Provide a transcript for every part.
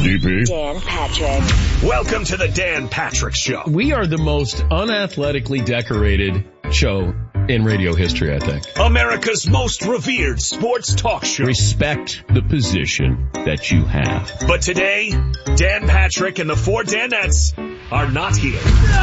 DP. Dan Patrick. Welcome to the Dan Patrick Show. We are the most unathletically decorated show in radio history, I think. America's most revered sports talk show. Respect the position that you have. But today, Dan Patrick and the four Danettes are not here.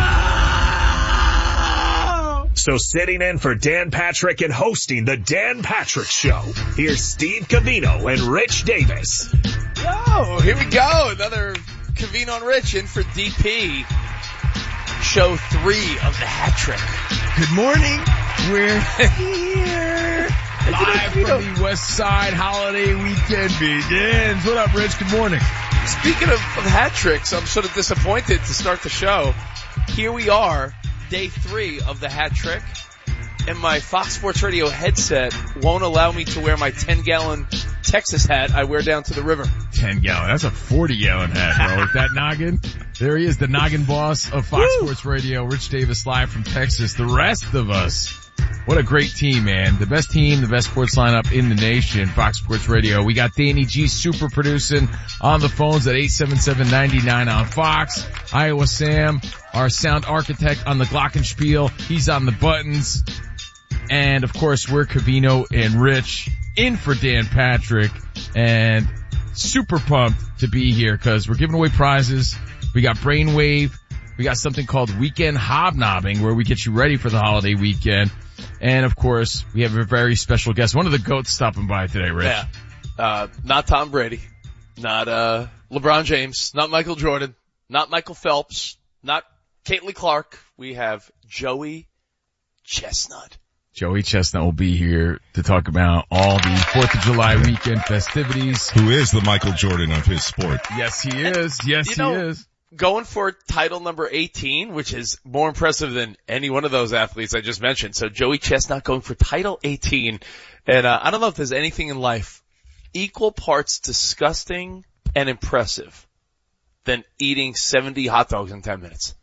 So sitting in for Dan Patrick and hosting the Dan Patrick Show, here's Steve Covino and Rich Davis. Yo, here we go. Another Covino and Rich in for DP. Show 3 of the hat trick. Good morning. We're here. Live from the West Side holiday weekend begins. What up, Rich? Good morning. Speaking of hat tricks, I'm sort of disappointed to start the show. Here we are, day 3 of the hat trick, and my Fox Sports Radio headset won't allow me to wear my 10-gallon Texas hat I wear down to the river. 10-gallon. That's a 40-gallon hat, bro. With that noggin. There he is, the noggin boss of Fox Sports Radio, Rich Davis, live from Texas. The rest of us, what a great team, man. The best team, the best sports lineup in the nation, Fox Sports Radio. We got Danny G super producing on the phones at 877-99 on Fox. Iowa Sam, our sound architect on the glockenspiel. He's on the buttons. And of course, we're Covino and Rich in for Dan Patrick, and super pumped to be here because we're giving away prizes. We got Brainwave. We got something called Weekend Hobnobbing where we get you ready for the holiday weekend. And of course, we have a very special guest, one of the GOATs stopping by today, Rich. Yeah. Not Tom Brady, not LeBron James, not Michael Jordan, not Michael Phelps, not Caitlin Clark. We have Joey Chestnut. Joey Chestnut will be here to talk about all the 4th of July weekend festivities. Who is the Michael Jordan of his sport? Yes, he is. Yes, he is. Going for title number 18, which is more impressive than any one of those athletes I just mentioned. So Joey Chestnut going for title 18. And I don't know if there's anything in life equal parts disgusting and impressive than eating 70 hot dogs in 10 minutes.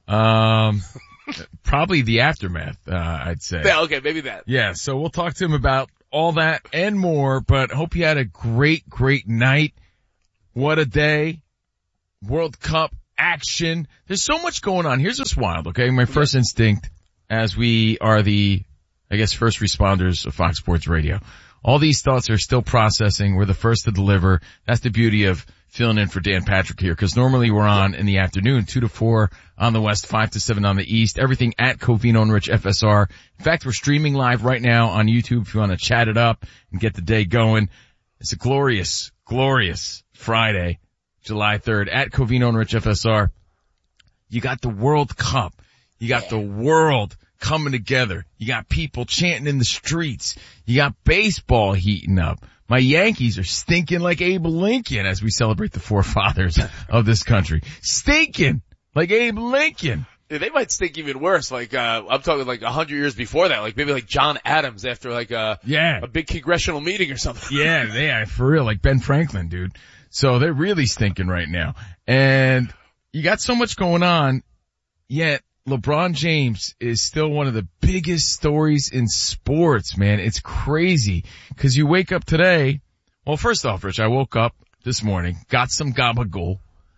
Probably the aftermath, I'd say. Yeah, okay, maybe that. Yeah, so we'll talk to him about all that and more, but hope you had a great great What a day. World Cup action. There's so much going on. Here's what's wild, okay? My first instinct, as we are the, I guess, first responders of Fox Sports Radio. All these thoughts are still processing. We're the first to deliver. That's the beauty of filling in for Dan Patrick here, because normally we're on in the afternoon, 2 to 4 on the West, 5 to 7 on the East. Everything at Covino and Rich FSR. In fact, we're streaming live right now on YouTube if you want to chat it up and get the day going. It's a glorious, glorious Friday, July 3rd at Covino and Rich FSR. You got the World Cup. You got the world coming together. You got people chanting in the streets. You got baseball heating up. My Yankees are stinking like Abe Lincoln as we celebrate the forefathers of this country. Stinking like Abe Lincoln. Yeah, they might stink even worse. Like, I'm talking like 100 years before that. Like maybe like John Adams after like a big congressional meeting or something. Yeah, for real. Like Ben Franklin, dude. So they're really stinking right now. And you got so much going on, yet LeBron James is still one of the biggest stories in sports, man. It's crazy. Cause you wake up today. Well, first off, Rich, I woke up this morning, got some gabagool,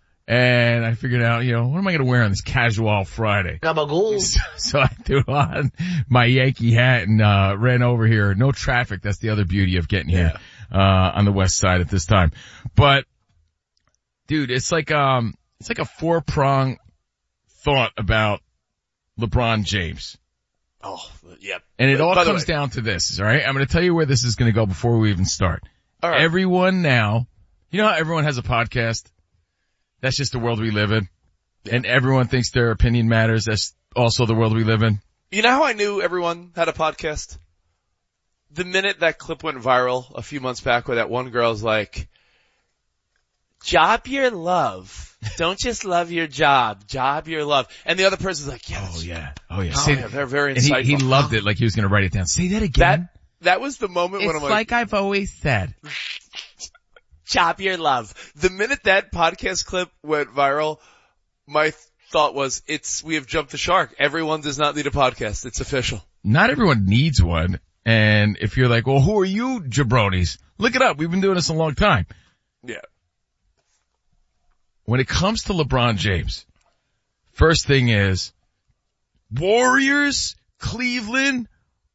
and I figured out, what am I going to wear on this casual Friday? Gabagool. So I threw on my Yankee hat and, ran over here. No traffic. That's the other beauty of getting here, on the West Side at this time. But dude, it's like a 4-prong thought about LeBron James. Oh, yeah. And it all comes down to this, all right? I'm going to tell you where this is going to go before we even start. All right. Everyone now, you know how everyone has a podcast? That's just the world we live in. Yeah. And everyone thinks their opinion matters. That's also the world we live in. You know how I knew everyone had a podcast? The minute that clip went viral a few months back where that one girl's like, job your love. Don't just love your job. Job your love. And the other person's like, they're very insightful. And he loved it like he was going to write it down. Say that again. That was the moment when I'm like I've always said. Job your love. The minute that podcast clip went viral, my thought was, we have jumped the shark. Everyone does not need a podcast. It's official. Not everyone needs one. And if you're like, well, who are you jabronis? Look it up. We've been doing this a long time. Yeah. when it comes to LeBron James, first thing is Warriors, Cleveland,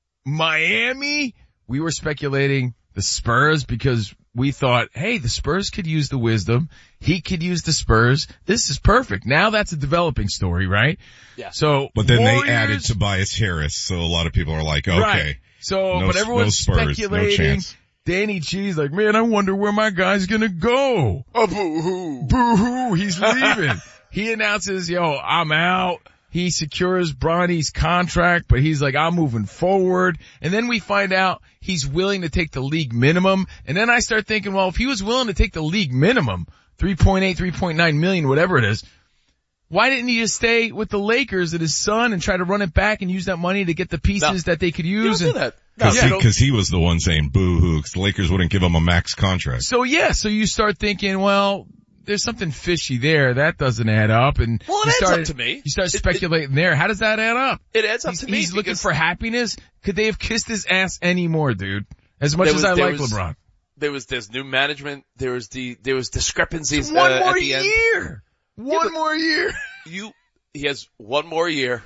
Miami. We were speculating the Spurs because we thought, hey, the Spurs could use the wisdom. He could use the Spurs. This is perfect. Now that's a developing story, right? Yeah. So, But then Warriors, they added Tobias Harris, so a lot of people are like, okay. Right. So, but everyone's Spurs, no speculating. chance. Danny G's like, man, I wonder where my guy's gonna go. Oh, boo-hoo. Boo-hoo, he's leaving. He announces, yo, I'm out. He secures Bronny's contract, but he's like, I'm moving forward. And then we find out he's willing to take the league minimum. And then I start thinking, well, if he was willing to take the league minimum, 3.8, 3.9 million, whatever it is, why didn't he just stay with the Lakers at his son and try to run it back and use that money to get the pieces that they could use? You don't do that. No, Because he was the one saying boo-hoo, because the Lakers wouldn't give him a max contract. So you start thinking, well, there's something fishy there. That doesn't add up. And Well, it adds up to me. You start speculating there. How does that add up? It adds up to me. He's looking for happiness. Could they have kissed his ass anymore, dude? As much as I like LeBron. There's new management. There was discrepancies One at more the end. year. One more year. He has one more year.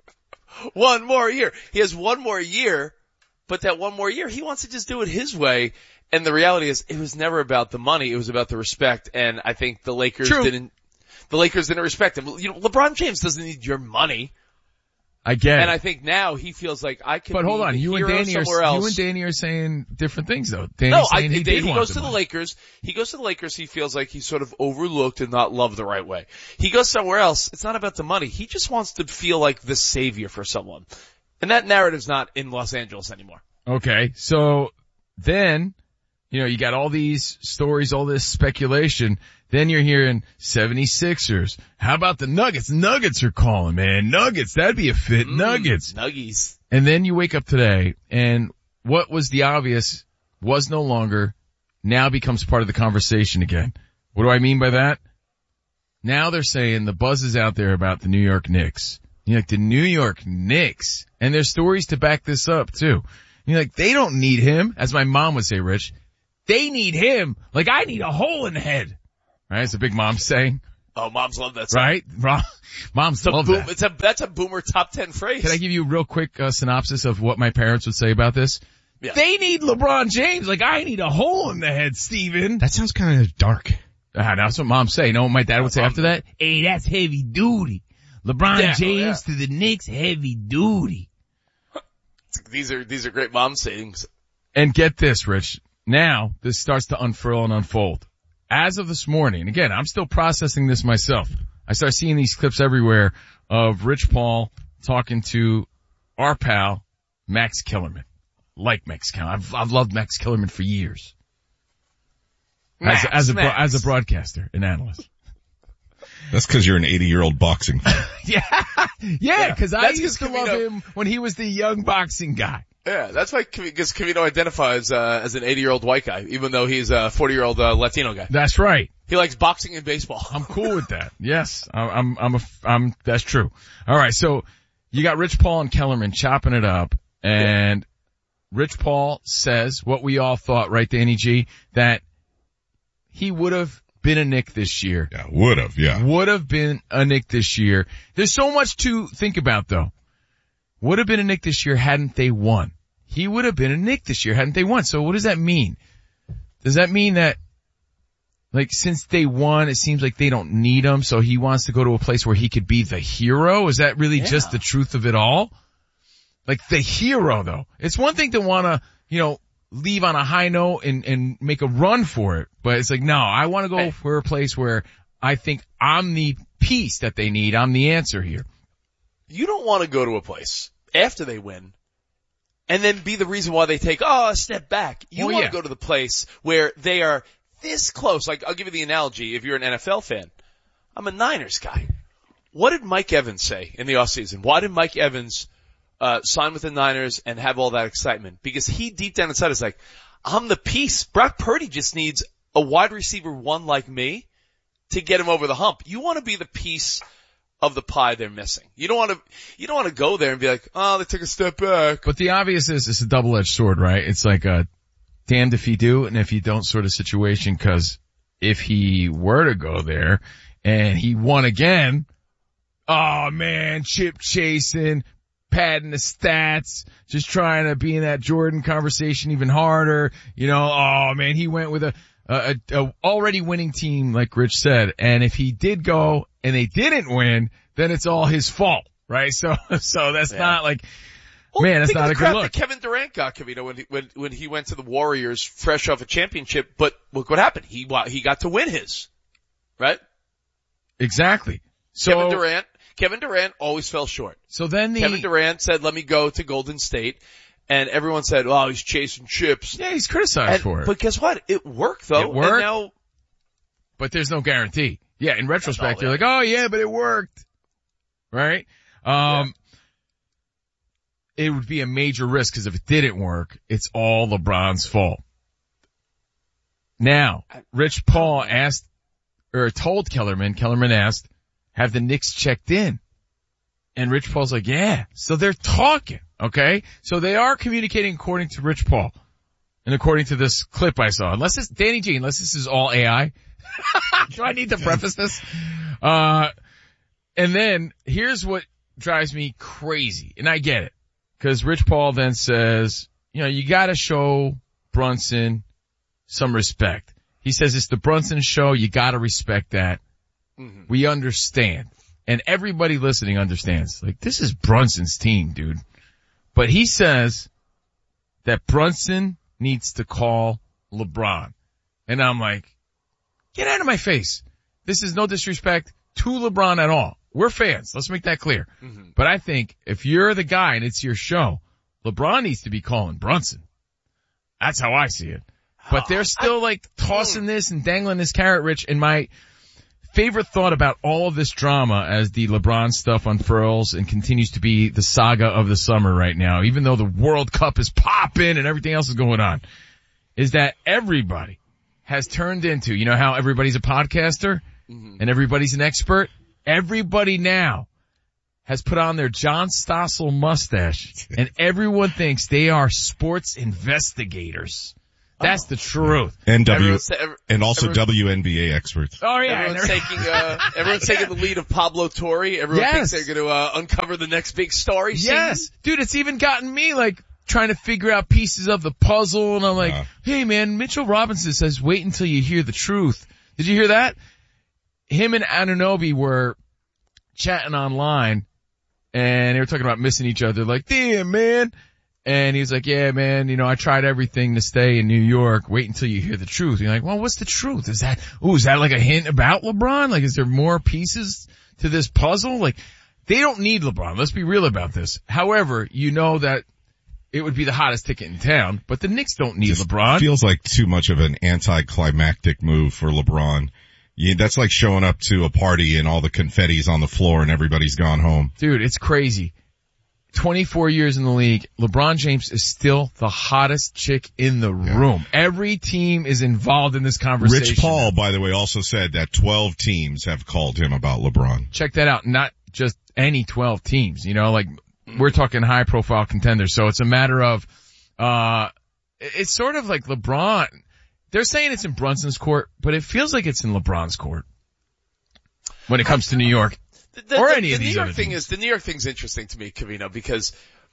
One more year. He has one more year, but that one more year, he wants to just do it his way. And the reality is, it was never about the money. It was about the respect. And I think the Lakers didn't respect him. You know, LeBron James doesn't need your money. I get it. And I think now he feels like I can. But hold on, you and Danny are saying different things though. Danny's saying he goes to the Lakers. He goes to the Lakers. He feels like he's sort of overlooked and not loved the right way. He goes somewhere else. It's not about the money. He just wants to feel like the savior for someone. And that narrative's not in Los Angeles anymore. Okay. So then, you got all these stories, all this speculation. Then you're hearing 76ers. How about the Nuggets? Nuggets are calling, man. Nuggets, that'd be a fit. Nuggets. Nuggies. And then you wake up today and what was the obvious was no longer, now becomes part of the conversation again. What do I mean by that? Now they're saying the buzz is out there about the New York Knicks. You're like, the New York Knicks. And there's stories to back this up too. You're like, they don't need him, as my mom would say, Rich. They need him like I need a hole in the head. Right? It's a big mom saying. Oh, moms love that song. Right? Moms love that. That's a boomer top 10 phrase. Can I give you a real quick synopsis of what my parents would say about this? Yeah. They need LeBron James like I need a hole in the head, Steven. That sounds kind of dark. That's what moms say. You know what my dad would say after that? Hey, that's heavy duty. LeBron James to the Knicks, heavy duty. These are great mom sayings. And get this, Rich. Now, this starts to unfurl and unfold. As of this morning, again, I'm still processing this myself. I start seeing these clips everywhere of Rich Paul talking to our pal, Max Kellerman. Like Max Kellerman. I've loved Max Kellerman for years. As a broadcaster and analyst. That's because you're an 80-year-old boxing fan. Yeah, because I used to love him when he was the young boxing guy. Yeah, that's why because Covino identifies as an 80-year-old white guy, even though he's a 40-year-old Latino guy. That's right. He likes boxing and baseball. I'm cool with that. Yes, that's true. All right, so you got Rich Paul and Kellerman chopping it up, and Rich Paul says what we all thought, right, Danny G, that he would have been a Knick this year. Yeah, would have, yeah. Would have been a Knick this year. There's so much to think about, though. Would have been a Knick this year hadn't they won. He would have been a Knick this year hadn't they won. So what does that mean? Does that mean that, like, since they won, it seems like they don't need him, so he wants to go to a place where he could be the hero? Is that really just the truth of it all? Like, the hero, though. It's one thing to want to, leave on a high note and make a run for it, but it's like, no, I want to go for a place where I think I'm the piece that they need. I'm the answer here. You don't want to go to a place after they win and then be the reason why they take, a step back. You want to go to the place where they are this close. Like, I'll give you the analogy. If you're an NFL fan, I'm a Niners guy. What did Mike Evans say in the offseason? Why did Mike Evans sign with the Niners and have all that excitement? Because he deep down inside is like, I'm the piece. Brock Purdy just needs a wide receiver one like me to get him over the hump. You want to be the piece of the pie they're missing. You don't want to go there and be like, they took a step back. But the obvious is it's a double-edged sword, right? It's like a damned if you do and if you don't sort of situation, because if he were to go there and he won again. Oh man, chip chasing, padding the stats, just trying to be in that Jordan conversation even harder. Oh man, he went with a already winning team, like Rich said. And if he did go and they didn't win, then it's all his fault, right? So that's not like, man, that's not a good look. That Kevin Durant got, Covino, when he went to the Warriors fresh off a championship. But look what happened. He got to win his, right? Exactly. So Kevin Durant always fell short. So then Kevin Durant said, let me go to Golden State. And everyone said, oh, he's chasing chips. Yeah, he's criticized for it. But guess what? It worked though. It worked. And now, but there's no guarantee. Yeah, in retrospect, you're like, oh yeah, but it worked. Right? It would be a major risk because if it didn't work, it's all LeBron's fault. Now, Rich Paul told Kellerman asked, have the Knicks checked in? And Rich Paul's like, yeah. So they're talking, okay? So they are communicating according to Rich Paul. And according to this clip I saw. Unless this is all AI. Do I need to preface this? And then here's what drives me crazy. And I get it. Because Rich Paul then says, you gotta show Brunson some respect. He says it's the Brunson show. You gotta respect that. Mm-hmm. We understand. And everybody listening understands. Like, this is Brunson's team, dude. But he says that Brunson needs to call LeBron. And I'm like, get out of my face. This is no disrespect to LeBron at all. We're fans. Let's make that clear. Mm-hmm. But I think if you're the guy and it's your show, LeBron needs to be calling Brunson. That's how I see it. But they're still tossing this and dangling this carrot, Rich. And my favorite thought about all of this drama as the LeBron stuff unfurls and continues to be the saga of the summer right now, even though the World Cup is popping and everything else is going on, is that everybody has turned into, how everybody's a podcaster and everybody's an expert? Everybody now has put on their John Stossel mustache and everyone thinks they are sports investigators. That's the truth. And also WNBA experts. Oh yeah. Everyone's taking the lead of Pablo Torre. Everyone thinks they're going to uncover the next big story. Yes. Dude, it's even gotten me trying to figure out pieces of the puzzle, and I'm like, hey man, Mitchell Robinson says wait until you hear the truth. Did you hear that? Him and Anunoby were chatting online and they were talking about missing each other, like, damn man. And he's like, yeah, man, I tried everything to stay in New York. Wait until you hear the truth. And you're like, well, what's the truth? Is that like a hint about LeBron? Like, is there more pieces to this puzzle? Like, they don't need LeBron. Let's be real about this. However, that it would be the hottest ticket in town, but the Knicks don't need LeBron. Feels like too much of an anticlimactic move for LeBron. Yeah, that's like showing up to a party and all the confetti's on the floor and everybody's gone home. Dude, it's crazy. 24 years in the league, LeBron James is still the hottest chick in the room. Every team is involved in this conversation. Rich Paul, by the way, also said that 12 teams have called him about LeBron. Check that out. Not just any 12 teams, we're talking high profile contenders. So it's a matter of, it's sort of like LeBron. They're saying it's in Brunson's court, but it feels like it's in LeBron's court when it comes to New York. The New York thing's interesting to me, Covino, because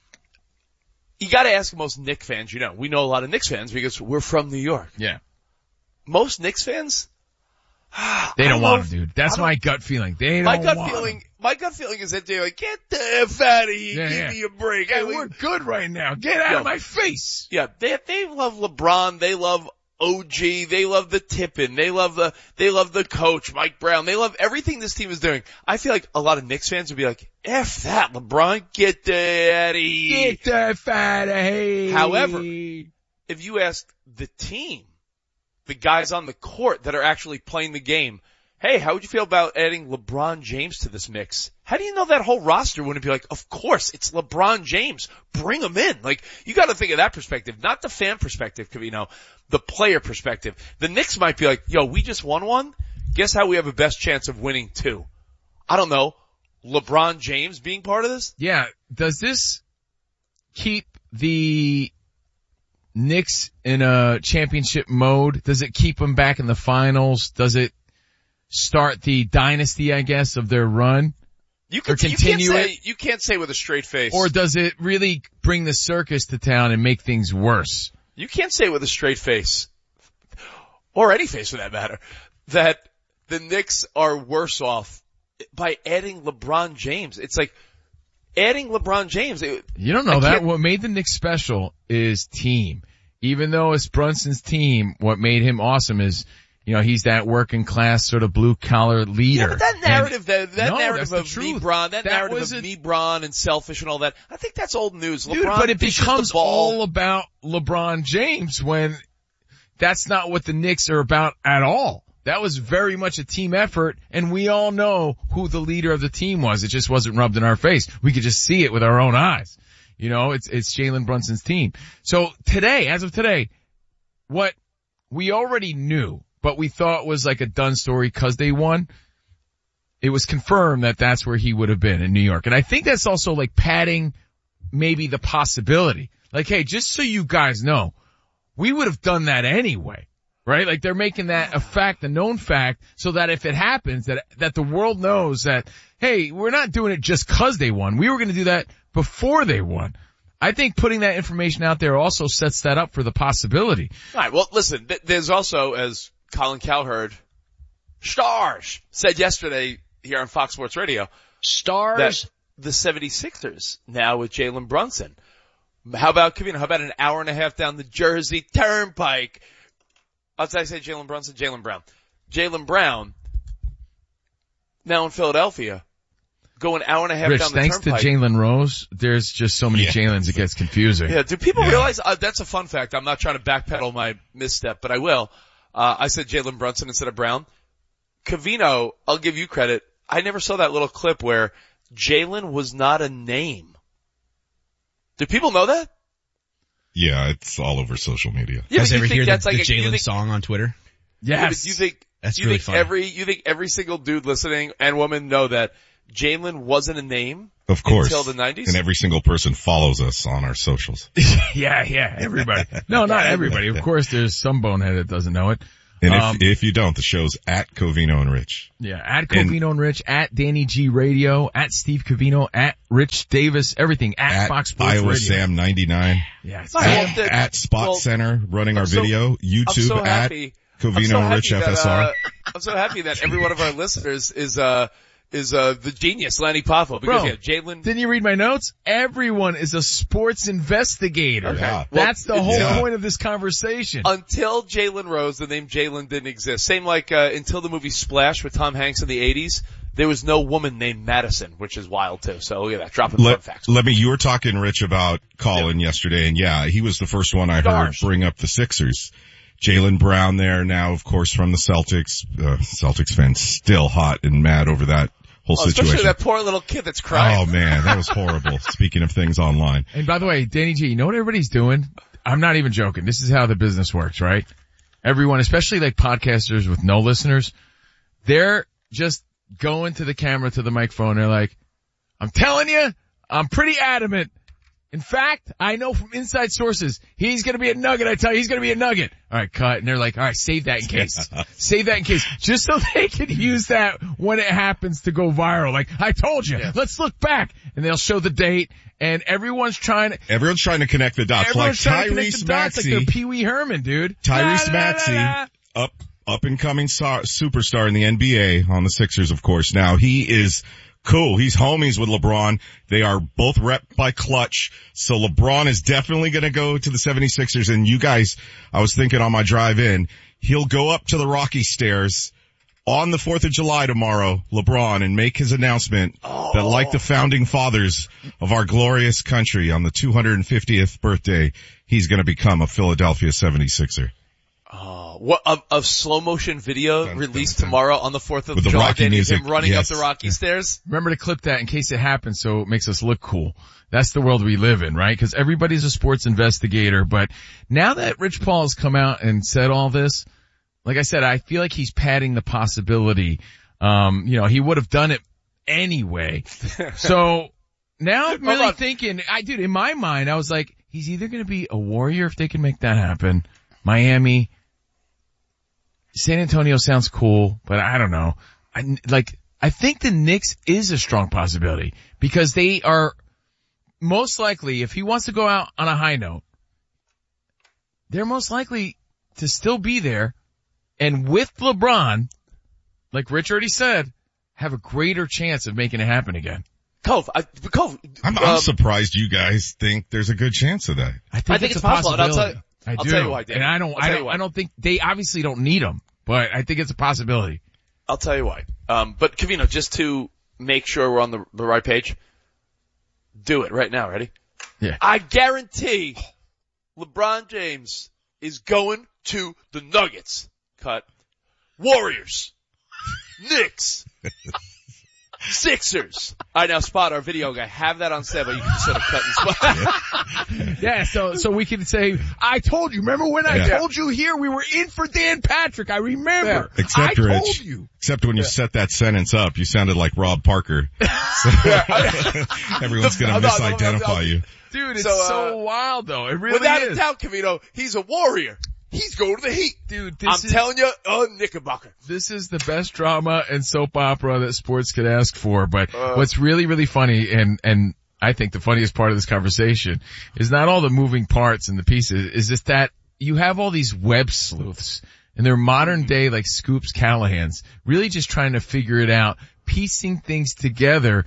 you gotta ask most Knicks fans, we know a lot of Knicks fans because we're from New York. Yeah. Most Knicks fans, they don't want him, dude. That's my gut feeling. My gut feeling is that they're like, get the F out of here, give me a break. Hey, we're good right now. Get out of my face. Yeah, they love LeBron, they love OG, they love the Tippin, they love the coach, Mike Brown, they love everything this team is doing. I feel like a lot of Knicks fans would be like, F that, LeBron, get the out of here. Get the F out of here. However, if you ask the team, the guys on the court that are actually playing the game, hey, how would you feel about adding LeBron James to this mix? How do you know that whole roster wouldn't be like, of course, it's LeBron James. Bring him in. Like, you gotta think of that perspective, not the fan perspective, the player perspective. The Knicks might be like, yo, we just won one. Guess how we have a best chance of winning two? I don't know. LeBron James being part of this? Yeah. Does this keep the Knicks in a championship mode? Does it keep them back in the finals? Does it start the dynasty, I guess, of their run? You Or continue it? You can't say with a straight face. Or does it really bring the circus to town and make things worse? You can't say with a straight face, or any face for that matter, that the Knicks are worse off by adding LeBron James. It's like adding LeBron James. You don't know that. What made the Knicks special is team. Even though it's Brunson's team, what made him awesome is, he's that working class sort of blue collar leader. Yeah, but that narrative, narrative of LeBron, that narrative of LeBron and selfish and all that, I think that's old news. Dude, LeBron but it dishes becomes the ball. all about LeBron James when that's not what the Knicks are about at all. That was very much a team effort, and we all know who the leader of the team was. It just wasn't rubbed in our face. We could just see it with our own eyes. It's Jalen Brunson's team. So today, as of today, what we already knew, but we thought was like a done story because they won, it was confirmed that that's where he would have been in New York. And I think that's also like padding maybe the possibility. Like, hey, just so you guys know, we would have done that anyway. Right? Like they're making that a fact, a known fact, so that if it happens, that the world knows that, hey, we're not doing it just cause they won. We were going to do that before they won. I think putting that information out there also sets that up for the possibility. All right. Well, listen, there's also, as Colin Cowherd, stars, said yesterday here on Fox Sports Radio, stars, that the 76ers now with Jalen Brunson. How about an hour and a half down the Jersey Turnpike? Did I say Jalen Brunson? Jaylen Brown. Jaylen Brown, now in Philadelphia, go an hour and a half Rich, down the thanks turnpike. to Jalen Rose, there's just so many Jalen's it gets confusing. Yeah, do people realize, that's a fun fact. I'm not trying to backpedal my misstep, but I will. I said Jalen Brunson instead of Brown. Covino, I'll give you credit. I never saw that little clip where Jalen was not a name. Do people know that? Yeah, it's all over social media. You guys ever hear the like Jalen song on Twitter? Yes. You think that's really funny. You think every single dude listening and woman know that Jalen wasn't a name? Of course. Until the 90s? And every single person follows us on our socials. Yeah, everybody. No, not everybody. Of course, there's some bonehead that doesn't know it. And if you don't, the show's at Covino and Rich. Yeah, at Covino and Rich, at Danny G Radio, at Steve Covino, at Rich Davis, everything, at Fox Sports Iowa Radio. Sam 99. Yeah, at Spot Center running our video. YouTube at Covino and Rich FSR. I'm so happy that every one of our listeners is the genius, Lanny Poffo. Because Jalen. Didn't you read my notes? Everyone is a sports investigator. Okay. Yeah. That's the whole point of this conversation. Until Jalen Rose, the name Jalen didn't exist. Same like, until the movie Splash with Tom Hanks in the 80s, there was no woman named Madison, which is wild too. So look at that, dropping fun facts. You were talking, Rich, about Colin yesterday, and he was the first one I heard bring up the Sixers. Jaylen Brown there now, of course, from the Celtics. Celtics fans still hot and mad over that whole situation. Especially that poor little kid that's crying. Oh man, that was horrible. Speaking of things online. And by the way, Danny G, you know what everybody's doing? I'm not even joking. This is how the business works, right? Everyone, especially like podcasters with no listeners, they're just going to the camera, to the microphone. They're like, I'm telling you, I'm pretty adamant. In fact, I know from inside sources, he's going to be a nugget. I tell you, he's going to be a nugget. All right, cut. And they're like, all right, save that in case. Save that in case. Just so they can use that when it happens to go viral. Like, I told you, let's look back. And they'll show the date. And everyone's trying to connect the dots. Like Tyrese Maxey. Like they're Pee Wee Herman, dude. Tyrese Maxey, up and coming superstar in the NBA on the Sixers, of course. Now he is cool. He's homies with LeBron. They are both repped by Clutch. So LeBron is definitely going to go to the 76ers. And you guys, I was thinking on my drive in, he'll go up to the Rocky Stairs on the 4th of July tomorrow, LeBron, and make his announcement that like the founding fathers of our glorious country on the 250th birthday, he's going to become a Philadelphia 76er. What a slow motion video released tomorrow on the 4th of July. Rocky music, him running up the Rocky Stairs. Remember to clip that in case it happens, so it makes us look cool. That's the world we live in, right? Because everybody's a sports investigator. But now that Rich Paul has come out and said all this, like I said, I feel like he's padding the possibility. He would have done it anyway. So now I'm really thinking, in my mind, I was like, he's either going to be a Warrior if they can make that happen, Miami, San Antonio sounds cool, but I don't know. I think the Knicks is a strong possibility because they are most likely, if he wants to go out on a high note, they're most likely to still be there. And with LeBron, like Rich already said, have a greater chance of making it happen again. Cove, I'm surprised you guys think there's a good chance of that. I think it's possible. And I'll tell you why, Dan. And I don't think they obviously don't need him, but I think it's a possibility. I'll tell you why. But Covino, just to make sure we're on the right page, do it right now. Ready? Yeah. I guarantee LeBron James is going to the Nuggets. Cut. Warriors. Knicks. Sixers. All right, now Spot, our video guy, have that on set, but you can sort of cut and spot. Yeah, so we can say, I told you. Remember when I told you here we were in for Dan Patrick? I remember. Yeah. Except, I Rich, told you. Except when you set that sentence up, you sounded like Rob Parker. So everyone's going to misidentify you. Dude, it's so wild though. It really without is. a doubt, Covino, he's a warrior. He's going to the Heat. Dude, telling you, Knickerbocker. This is the best drama and soap opera that sports could ask for. But what's really, really funny and I think the funniest part of this conversation is not all the moving parts and the pieces, is just that you have all these web sleuths and they're modern day like Scoops Callahans, really just trying to figure it out, piecing things together,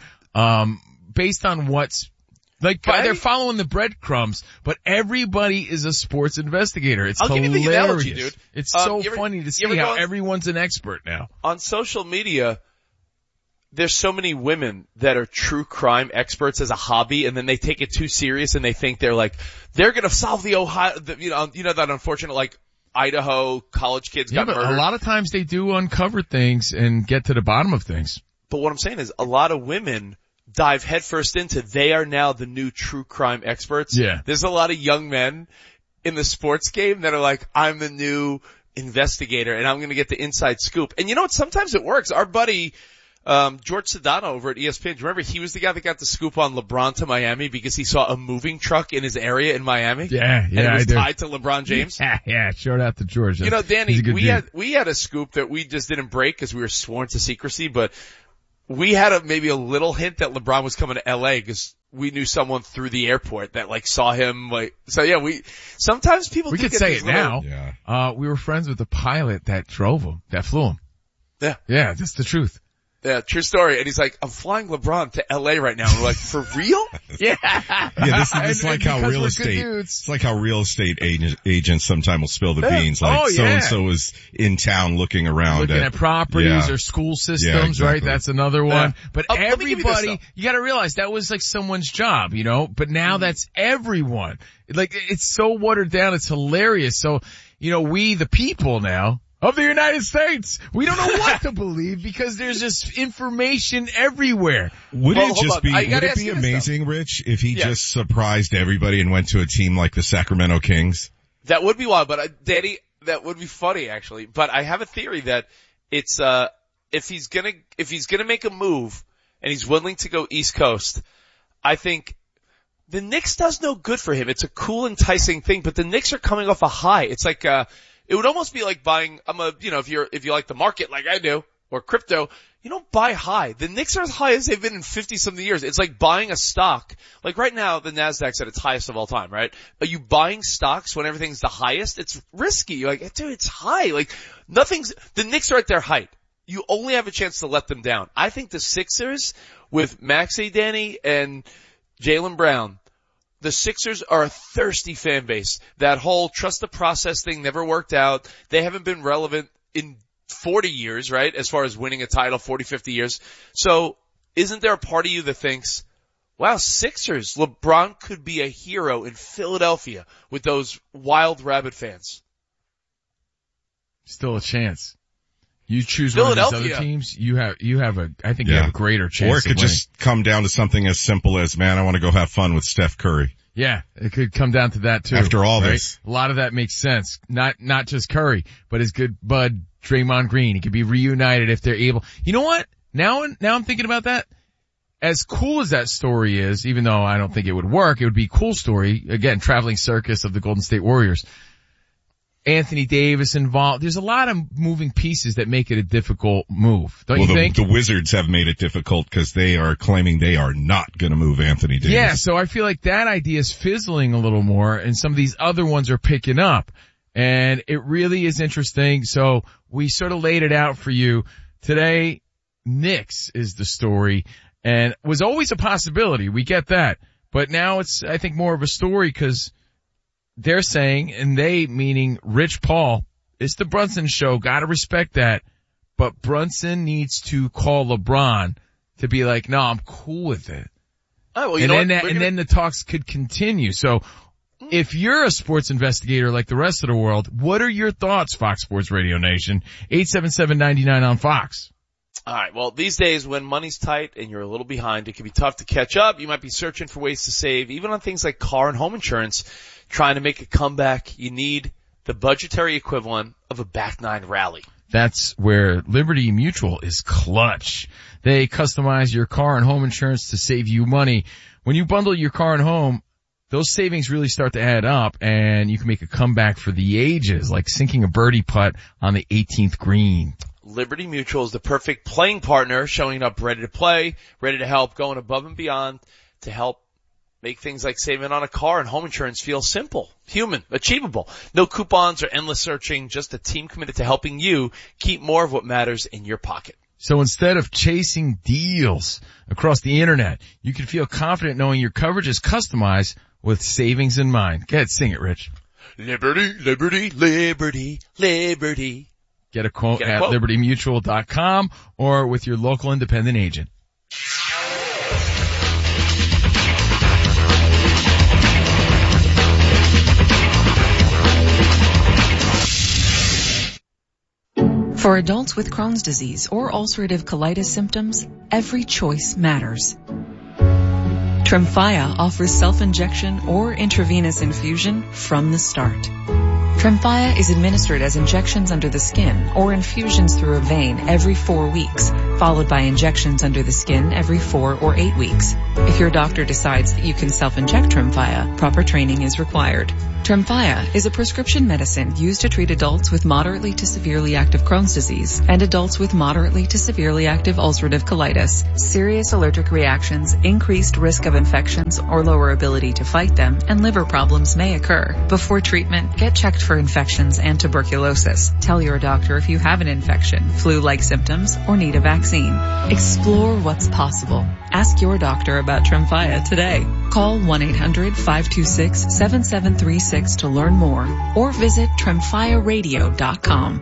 based on what's like, they're following the breadcrumbs, but everybody is a sports investigator. It's hilarious. Give you the analogy, dude. It's so funny to see how everyone's an expert now. On social media, there's so many women that are true crime experts as a hobby, and then they take it too serious and they think they're gonna solve the Ohio, that unfortunate, like, Idaho college kids got murdered. A lot of times they do uncover things and get to the bottom of things. But what I'm saying is a lot of women dive headfirst into, they are now the new true crime experts. Yeah. There's a lot of young men in the sports game that are like, I'm the new investigator and I'm going to get the inside scoop. And you know what? Sometimes it works. Our buddy, George Sedano over at ESPN, do you remember he was the guy that got the scoop on LeBron to Miami because he saw a moving truck in his area in Miami? Yeah, and it was tied to LeBron James? Yeah, shout out to George. You know, Danny, we had a scoop that we just didn't break because we were sworn to secrecy, but we had maybe a little hint that LeBron was coming to LA because we knew someone through the airport that saw him sometimes people we could say it now. Yeah. We were friends with the pilot that drove him, that flew him. Yeah. Yeah, that's the truth. Yeah, true story. And he's like, I'm flying LeBron to LA right now. And we're like, for real? Yeah. Yeah, this is like how real estate, it's like how real estate agents sometimes will spill the beans. Like so-and-so is in town looking at properties or school systems, right? That's another one. But everybody, you gotta realize that was like someone's job, but now that's everyone. Like, it's so watered down, it's hilarious. So, we the people now, of the United States, we don't know what to believe because there's just information everywhere. Would it be amazing, Rich, if he just surprised everybody and went to a team like the Sacramento Kings? That would be wild, but Danny, that would be funny actually. But I have a theory that it's if he's gonna make a move and he's willing to go East Coast, I think the Knicks does no good for him. It's a cool, enticing thing, but the Knicks are coming off a high. It's like it would almost be like buying, if you like the market like I do, or crypto, you don't buy high. The Knicks are as high as they've been in 50-something years. It's like buying a stock. Like right now, the Nasdaq's at its highest of all time, right? Are you buying stocks when everything's the highest? It's risky. You're like, dude, it's high. Like the Knicks are at their height. You only have a chance to let them down. I think the Sixers with Maxey, Danny, and Jaylen Brown, the Sixers are a thirsty fan base. That whole trust the process thing never worked out. They haven't been relevant in 40 years, right? As far as winning a title, 40, 50 years. So isn't there a part of you that thinks, wow, Sixers, LeBron could be a hero in Philadelphia with those wild rabbit fans? Still a chance. You choose one of these other teams, you have a greater chance. Or it could just come down to something as simple as, man, I want to go have fun with Steph Curry. Yeah, it could come down to that too. After all this. A lot of that makes sense. Not just Curry, but his good bud, Draymond Green. He could be reunited if they're able. You know what? Now I'm thinking about that. As cool as that story is, even though I don't think it would work, it would be a cool story. Again, traveling circus of the Golden State Warriors. Anthony Davis involved. There's a lot of moving pieces that make it a difficult move. Don't you think? The Wizards have made it difficult because they are claiming they are not going to move Anthony Davis. Yeah, so I feel like that idea is fizzling a little more, and some of these other ones are picking up. And it really is interesting. So we sort of laid it out for you. Today, Knicks is the story, and was always a possibility. We get that. But now it's, I think, more of a story because they're saying, and they meaning Rich Paul, it's the Brunson show, gotta respect that. But Brunson needs to call LeBron to be like, no, I'm cool with it. Oh, well, then the talks could continue. So if you're a sports investigator like the rest of the world, what are your thoughts, Fox Sports Radio Nation? 877-99 on Fox. All right. Well, these days when money's tight and you're a little behind, it can be tough to catch up. You might be searching for ways to save, even on things like car and home insurance, trying to make a comeback. You need the budgetary equivalent of a back nine rally. That's where Liberty Mutual is clutch. They customize your car and home insurance to save you money. When you bundle your car and home, those savings really start to add up, and you can make a comeback for the ages, like sinking a birdie putt on the 18th green. Liberty Mutual is the perfect playing partner, showing up ready to play, ready to help, going above and beyond to help make things like saving on a car and home insurance feel simple, human, achievable. No coupons or endless searching, just a team committed to helping you keep more of what matters in your pocket. So instead of chasing deals across the internet, you can feel confident knowing your coverage is customized with savings in mind. Go ahead, sing it, Rich. Liberty, liberty, liberty, liberty. Get a quote at libertymutual.com or with your local independent agent. For adults with Crohn's disease or ulcerative colitis symptoms, every choice matters. Tremfya offers self-injection or intravenous infusion from the start. Tremfya is administered as injections under the skin or infusions through a vein every 4 weeks, followed by injections under the skin every 4 or 8 weeks. If your doctor decides that you can self-inject Tremfya, proper training is required. Tremfya is a prescription medicine used to treat adults with moderately to severely active Crohn's disease and adults with moderately to severely active ulcerative colitis. Serious allergic reactions, increased risk of infections or lower ability to fight them, and liver problems may occur. Before treatment, get checked for infections and tuberculosis. Tell your doctor if you have an infection, flu-like symptoms, or need a vaccine. Explore what's possible. Ask your doctor about Tremfya today. Call 1-800-526-7736 to learn more or visit TremfyaRadio.com.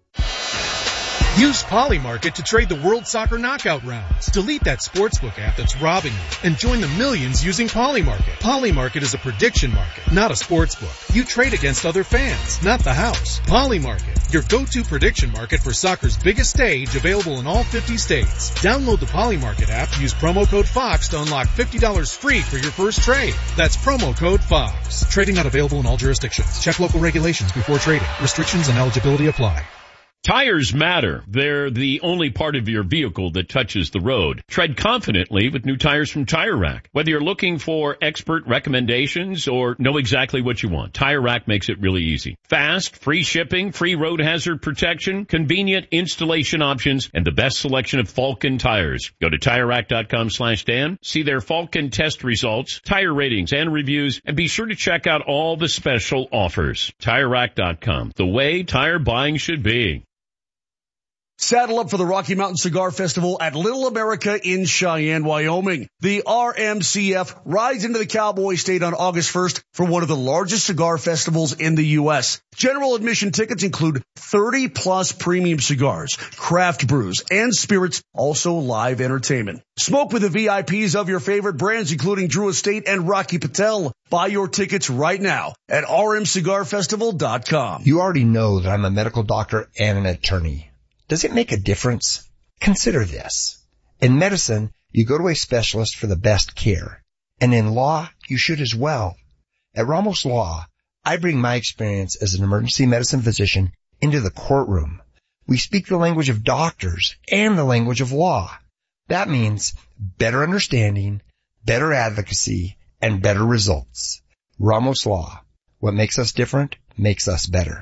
Use Polymarket to trade the World Soccer Knockout rounds. Delete that sportsbook app that's robbing you and join the millions using Polymarket. Polymarket is a prediction market, not a sportsbook. You trade against other fans, not the house. Polymarket, your go-to prediction market for soccer's biggest stage, available in all 50 states. Download the Polymarket app, use promo code FOX to unlock $50 free for your first trade. That's promo code FOX. Trading not available in all jurisdictions. Check local regulations before trading. Restrictions and eligibility apply. Tires matter. They're the only part of your vehicle that touches the road. Tread confidently with new tires from Tire Rack. Whether you're looking for expert recommendations or know exactly what you want, Tire Rack makes it really easy. Fast, free shipping, free road hazard protection, convenient installation options, and the best selection of Falken tires. Go to TireRack.com/Dan, see their Falken test results, tire ratings, and reviews, and be sure to check out all the special offers. TireRack.com, the way tire buying should be. Saddle up for the Rocky Mountain Cigar Festival at Little America in Cheyenne, Wyoming. The RMCF rides into the Cowboy State on August 1st for one of the largest cigar festivals in the U.S. General admission tickets include 30-plus premium cigars, craft brews, and spirits, also live entertainment. Smoke with the VIPs of your favorite brands, including Drew Estate and Rocky Patel. Buy your tickets right now at rmcigarfestival.com. You already know that I'm a medical doctor and an attorney. Does it make a difference? Consider this. In medicine, you go to a specialist for the best care. And in law, you should as well. At Ramos Law, I bring my experience as an emergency medicine physician into the courtroom. We speak the language of doctors and the language of law. That means better understanding, better advocacy, and better results. Ramos Law. What makes us different makes us better.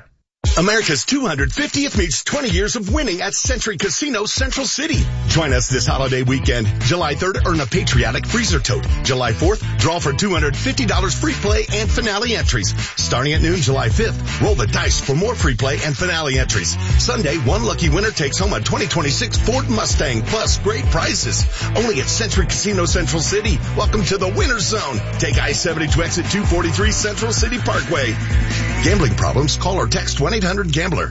America's 250th meets 20 years of winning at Century Casino Central City. Join us this holiday weekend. July 3rd, earn a patriotic freezer tote. July 4th, draw for $250 free play and finale entries. Starting at noon July 5th, roll the dice for more free play and finale entries. Sunday, one lucky winner takes home a 2026 Ford Mustang plus great prizes. Only at Century Casino Central City. Welcome to the winner's zone. Take I-70 to exit 243 Central City Parkway. Gambling problems? Call or text 1-800-GAMBLER.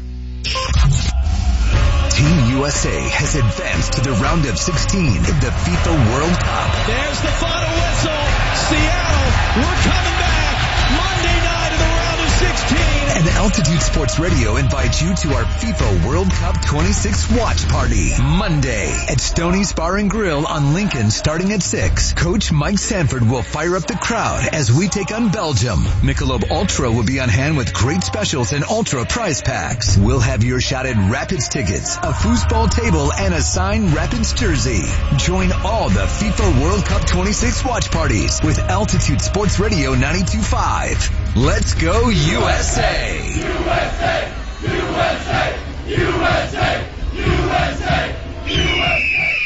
Team USA has advanced to the round of 16 in the FIFA World Cup. There's the final whistle. Seattle, we're coming back. Monday night in the round of 16. And Altitude Sports Radio invites you to our FIFA World Cup 26 watch party. Monday at Stoney's Bar and Grill on Lincoln starting at 6. Coach Mike Sanford will fire up the crowd as we take on Belgium. Michelob Ultra will be on hand with great specials and Ultra prize packs. We'll have your shot at Rapids tickets, a foosball table, and a signed Rapids jersey. Join all the FIFA World Cup 26 watch parties with Altitude Sports Radio 92.5. Let's go USA! USA! USA! USA! USA! USA!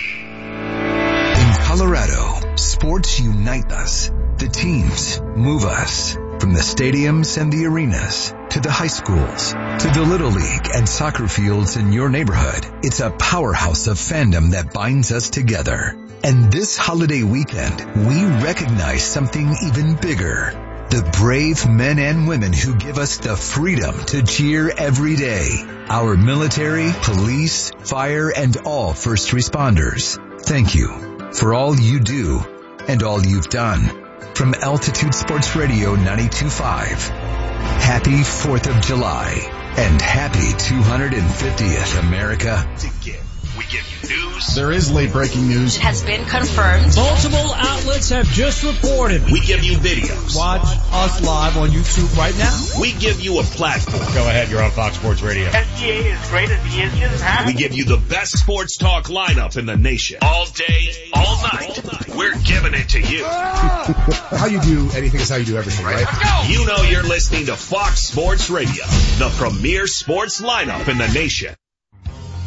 In Colorado, sports unite us. The teams move us. From the stadiums and the arenas, to the high schools, to the Little League and soccer fields in your neighborhood, it's a powerhouse of fandom that binds us together. And this holiday weekend, we recognize something even bigger. The brave men and women who give us the freedom to cheer every day. Our military, police, fire, and all first responders. Thank you for all you do and all you've done. From Altitude Sports Radio 92.5, happy 4th of July and happy 250th, America. We give you news. There is late breaking news. It has been confirmed. Multiple outlets have just reported. We give you videos. Watch us live on YouTube right now. We give you a platform. Go ahead, you're on Fox Sports Radio. SGA is great as he is just happy. We give you the best sports talk lineup in the nation. All day, all night. We're giving it to you. How you do anything is how you do everything, right? Let's go. You know you're listening to Fox Sports Radio, the premier sports lineup in the nation.